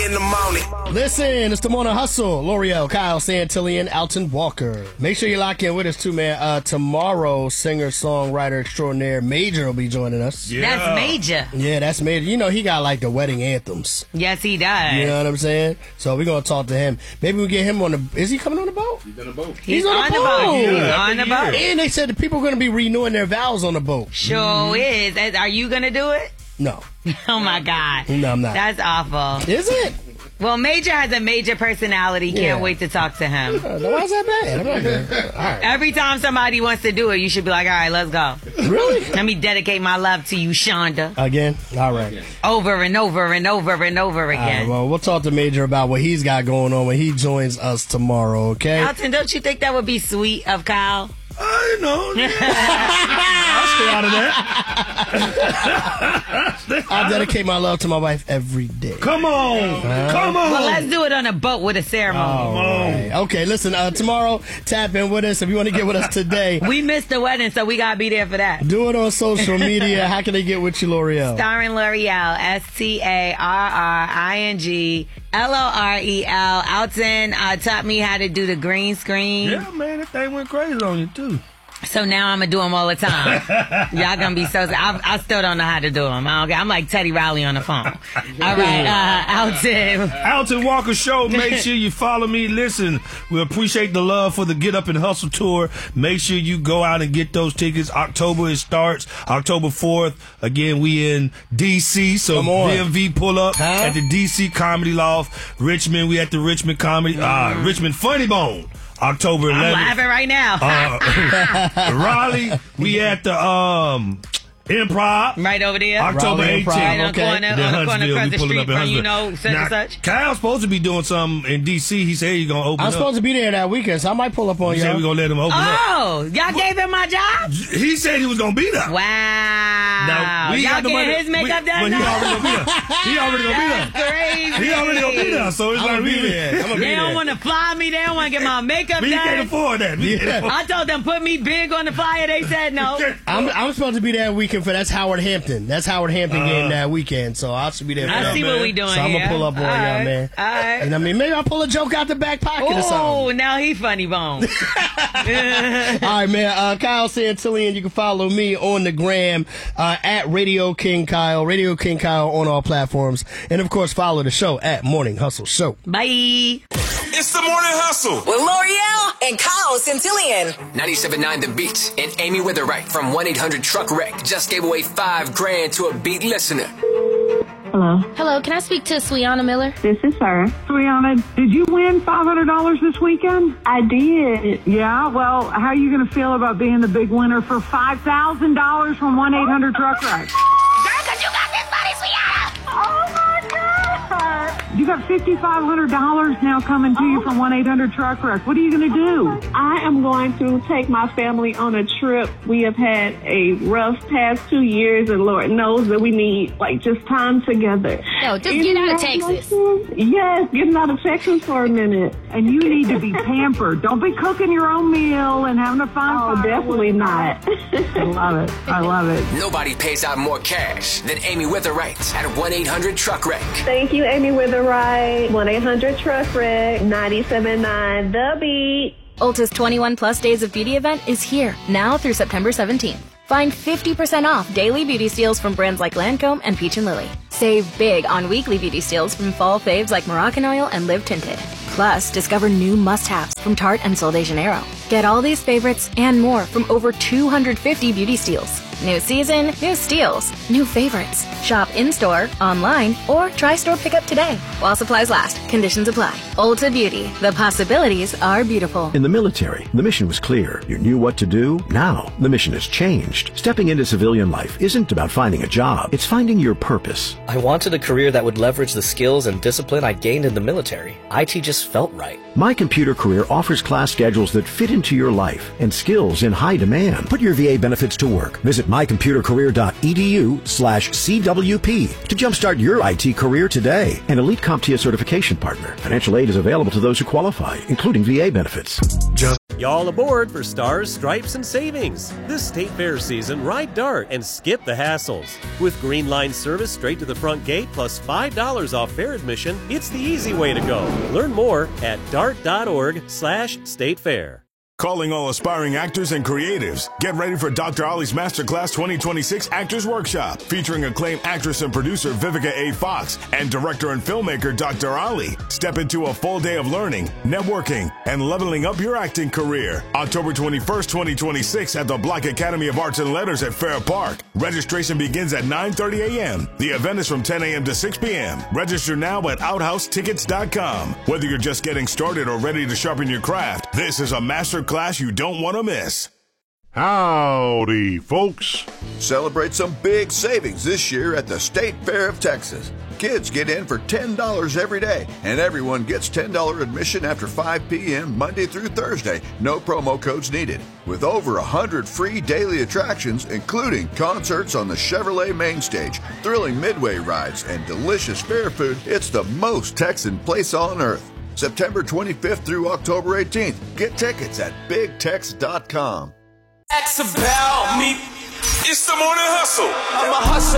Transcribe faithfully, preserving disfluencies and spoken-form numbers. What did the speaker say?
in the morning. Listen, it's the Morning Hustle. L'Oreal, Kyle Santillian, Alton Walker. Make sure you lock in with us too, man. Uh, tomorrow, singer, songwriter extraordinaire Major will be joining us. Yeah. That's Major. Yeah, that's Major. You know, he got like the wedding anthems. Yes, he does. You know what I'm saying? So we're gonna talk to him. Maybe we get him on the. Is he coming on the boat? He's on the boat. He's, He's on, on the the boat. boat. Yeah, He's on the boat. And they said the people are gonna be renewing their vows on the boat. Sure mm-hmm. is. Are you gonna do it? No. Oh my God. No, I'm not. That's awful. Is it? Well, Major has a major personality. Can't Yeah. wait to talk to him. Uh, no, why's that bad? I'm not good. All right. Every time somebody wants to do it, you should be like, all right, let's go. Really? Let me dedicate my love to you, Shonda. Again? All right. Over and over and over and over again. All right, well, we'll talk to Major about what he's got going on when he joins us tomorrow, okay? Alton, don't you think that would be sweet of Kyle? I know. I'll stay out of that. I dedicate my love to my wife every day. Come on. Huh? Come on. Well, let's do it on a boat with a ceremony. All right. Okay, listen, uh, tomorrow, tap in with us. If you want to get with us today, We missed the wedding, so we got to be there for that. do it on social media. How can they get with you, L'Oreal? Starring L'Oreal, S T A R R I N G L O R E L. Alton uh, taught me how to do the green screen. Yeah, man, that thing went crazy on you, too. So now I'm going to do them all the time. Y'all going to be so... I, I still don't know how to do them. I don't, I'm like Teddy Riley on the phone. All right, uh, Alton. Alton Walker Show. Make sure you follow me. Listen, we appreciate the love for the Get Up and Hustle Tour. Make sure you go out and get those tickets. October it starts. October fourth. Again, we in D C. So Come on. V M V pull up Huh? at the D C Comedy Loft. Richmond, we at the Richmond Comedy... Uh, Richmond Funny Bone. October eleventh. I'm laughing right now. Uh, Raleigh, we at the um Improv. Right over there. October Raleigh eighteenth. Improv, Right on the okay. corner, Then on the corner Huntsville, across we the pulling street up in from, you Huntsville. know, such Now, and such. Kyle's supposed to be doing something in D C. He said he's going to open I'm up. supposed to be there that weekend, so I might pull up on He you. said we're going to let him open up. Oh, y'all gave him my job? He said he was going to be there. Wow. Now, we y'all got the getting money. his makeup we, done But he now? already going to be there. He already going to be there. That's crazy. He already going to be there, so it's I'm like gonna be we there. I'm gonna be They don't there. want to fly me. They don't want to get my makeup We can't done. afford that. We can't afford I told them put me big on the flyer. They said no. I'm, I'm supposed to be there that weekend for that's Howard Hampton. That's Howard Hampton game that weekend, so I should be there for I that. see man. what we doing So I'm here. gonna pull up on All y'all, right. man. All right. You know what I mean? Maybe I'll pull a joke out the back pocket or Oh, something. now he funny bone. All right, man. Uh, Kyle Santillian, you can follow me on the gram uh, at Radio King Kyle, Radio King Kyle on all platforms. And, of course, follow the show at Morning Hustle Show. Bye. It's the Morning Hustle. With L'Oreal and Kyle Santillian. ninety-seven point nine The Beat and Amy Witherite from one eight hundred truck wreck just gave away five grand to a Beat listener. Hello. Hello, can I speak to Swiana Miller? This is her. Brianna, did you win five hundred dollars this weekend? I did. Yeah, well, how are you going to feel about being the big winner for five thousand dollars from one eight hundred Truck Wreck? Girl, cause you got this money, Swiana! Oh, my God. You got five thousand five hundred dollars now coming to you from one eight hundred Truck Wreck. What are you going to do? I am going to take my family on a trip. We have had a rough past two years, and Lord knows that we need, like, just time together. No, just get out of Texas. Yes, getting out of Texas for a minute. And you need to be pampered. Don't be cooking your own meal and having a fun Oh, definitely not. I love it. I love it. Nobody pays out more cash than Amy Witherite at one eight hundred truck wreck. Thank you, Amy Witherite. one eight hundred Truck Wreck, ninety-seven point nine The Beat. Ulta's twenty-one plus days of beauty event is here, now through September seventeenth. Find fifty percent off daily beauty steals from brands like Lancome and Peach and Lily. Save big on weekly beauty steals from fall faves like Moroccan Oil and Live Tinted. Plus, discover new must-haves from Tarte and Sol de Janeiro. Get all these favorites and more from over two hundred fifty beauty steals. New season, new steals, new favorites. Shop in-store, online, or try store pickup today. While supplies last, conditions apply. Ulta Beauty. The possibilities are beautiful. In the military, the mission was clear. You knew what to do. Now, the mission has changed. Stepping into civilian life isn't about finding a job. It's finding your purpose. I wanted a career that would leverage the skills and discipline I gained in the military. I T just felt right. My Computer Career offers class schedules that fit into your life and skills in high demand. Put your V A benefits to work. Visit mycomputercareer.edu slash CWP to jumpstart your I T career today. An Elite CompTIA certification partner. Financial aid is available to those who qualify, including V A benefits. Just Y'all aboard for Stars, Stripes, and Savings. This State Fair season, ride Dart and skip the hassles. With Green Line service straight to the front gate plus five dollars off fair admission, it's the easy way to go. Learn more at dart.org slash state fair. Calling all aspiring actors and creatives. Get ready for Doctor Ollie's Masterclass twenty twenty-six Actors Workshop, featuring acclaimed actress and producer Vivica A. Fox and director and filmmaker Doctor Ollie. Step into a full day of learning, networking, and leveling up your acting career. October twenty-first, twenty twenty-six at the Black Academy of Arts and Letters at Fair Park. Registration begins at nine thirty a.m. The event is from ten a.m. to six p.m. Register now at outhouse tickets dot com. Whether you're just getting started or ready to sharpen your craft, this is a master class you don't want to miss. Howdy, folks. Celebrate some big savings this year at the State Fair of Texas. Kids get in for ten dollars every day, and everyone gets ten dollars admission after five p.m. Monday through Thursday. No promo codes needed. With over one hundred free daily attractions, including concerts on the Chevrolet main stage, thrilling midway rides, and delicious fair food, it's the most Texan place on earth. September twenty-fifth through October eighteenth. Get tickets at big tex dot com. X about me. It's the morning hustle. I'm a hustler.